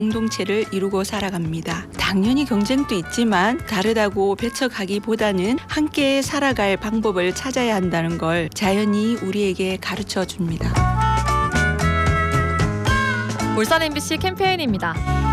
공동체를 이루고 살아갑니다. 당연히 경쟁도 있지만 다르다고 배척하기보다는 함께 살아갈 방법을 찾아야 한다는 걸 자연이 우리에게 가르쳐 줍니다. 울산 MBC 캠페인입니다.